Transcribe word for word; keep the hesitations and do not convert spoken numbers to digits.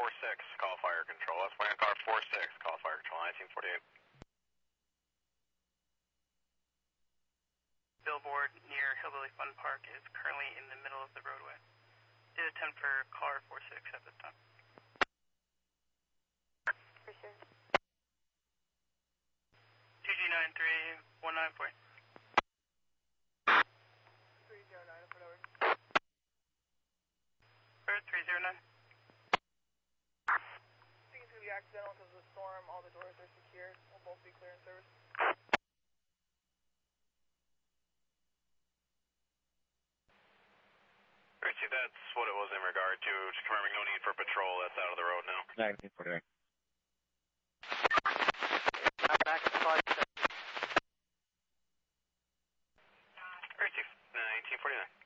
four six, call fire control. That's Wayne car four six, call fire control, nineteen forty-eight. Billboard near Hillbilly Fun Park is currently in the middle of the roadway. Did attempt for car four six at this time. For sure. two G nine three one nine four. three zero nine, put over. three zero nine. I think it's going to be accidental because of the storm. All the doors are secured. We'll both be clear in service. Richie, that's what it was in regard to. Just confirming no need for patrol. That's out of the road now. nineteen forty-nine. Back to five seven. Richie, nineteen forty-nine.